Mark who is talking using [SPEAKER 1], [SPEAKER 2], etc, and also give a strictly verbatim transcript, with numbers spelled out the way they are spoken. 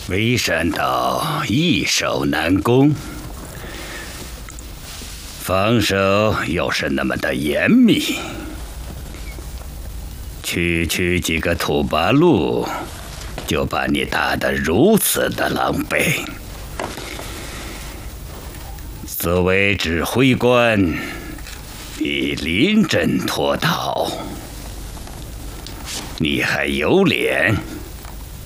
[SPEAKER 1] 微山岛易守难攻，防守又是那么的严密，区区几个土八路，就把你打得如此的狼狈。作为指挥官，你临阵脱逃，你还有脸